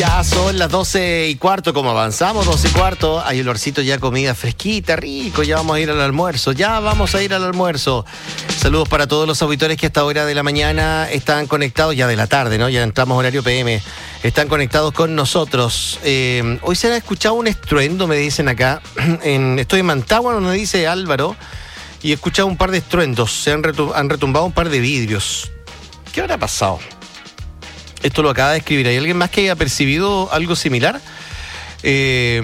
Ya son las 12:15, como avanzamos, 12:15, hay olorcito ya, comida fresquita, rico, ya vamos a ir al almuerzo, Saludos para todos los auditores que a esta hora de la mañana están conectados, ya de la tarde, ¿no? Ya entramos horario PM, están conectados con nosotros. Hoy se ha escuchado un estruendo, me dicen acá, estoy en Mantagua, donde dice Álvaro, y he escuchado un par de estruendos, han retumbado un par de vidrios. ¿Qué habrá pasado? Esto lo acaba de escribir. ¿Hay alguien más que haya percibido algo similar? Se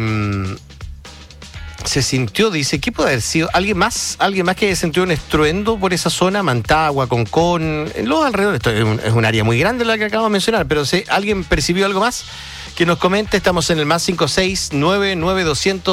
sintió, dice, ¿qué puede haber sido? ¿Alguien más que haya sentido un estruendo por esa zona? Mantagua, Concón, en los alrededores. Esto es un área muy grande la que acabo de mencionar, pero si alguien percibió algo más, que nos comente. Estamos en el +56 99200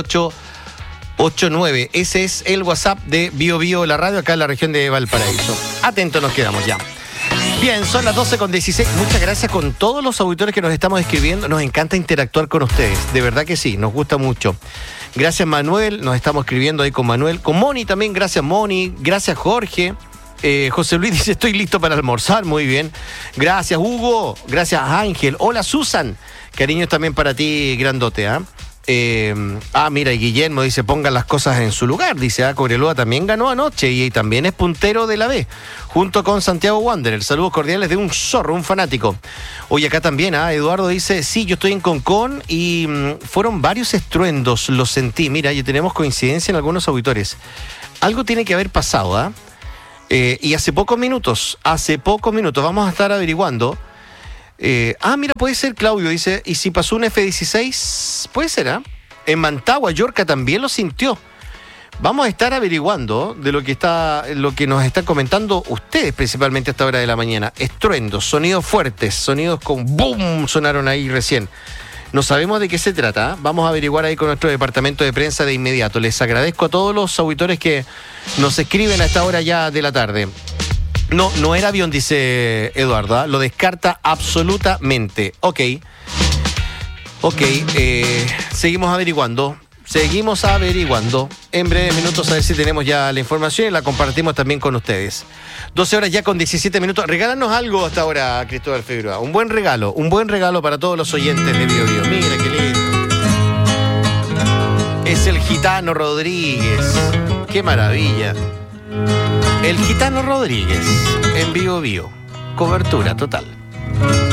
7889. Ese es el WhatsApp de Bio Bio, la radio, acá en la región de Valparaíso. Atentos nos quedamos ya. Bien, son las 12:16. Muchas gracias con todos los auditores que nos estamos escribiendo. Nos encanta interactuar con ustedes. De verdad que sí, nos gusta mucho. Gracias, Manuel. Nos estamos escribiendo ahí con Manuel. Con Moni también. Gracias, Moni. Gracias, Jorge. José Luis dice, estoy listo para almorzar. Muy bien. Gracias, Hugo. Gracias, Ángel. Hola, Susan. Cariños también para ti, grandote, ¿ah? Mira, y Guillermo dice, pongan las cosas en su lugar. Dice, Cobreloa también ganó anoche y también es puntero de la B, junto con Santiago Wanderer. Saludos cordiales de un zorro, un fanático. Hoy acá también, Eduardo dice, sí, yo estoy en Concón y fueron varios estruendos, los sentí. Mira, ya tenemos coincidencia en algunos auditores. Algo tiene que haber pasado, y hace pocos minutos, vamos a estar averiguando. Mira, puede ser, Claudio dice, y si pasó un F-16, puede ser, En Mantagua, Yorca también lo sintió. Vamos a estar averiguando de lo que nos están comentando ustedes, principalmente a esta hora de la mañana. Estruendos, sonidos fuertes, sonidos con boom, sonaron ahí recién. No sabemos de qué se trata, Vamos a averiguar ahí con nuestro departamento de prensa de inmediato. Les agradezco a todos los auditores que nos escriben a esta hora ya de la tarde. No era avión, dice Eduardo, Lo descarta absolutamente. Ok. Seguimos averiguando. En breves minutos a ver si tenemos ya la información y la compartimos también con ustedes. 12 horas ya con 17 minutos. Regálanos algo hasta ahora, Cristóbal Figueroa. Un buen regalo para todos los oyentes de Bio Bio. Mira qué lindo. Es el Gitano Rodríguez. Qué maravilla. El Gitano Rodríguez, en Bio Bio. Cobertura total.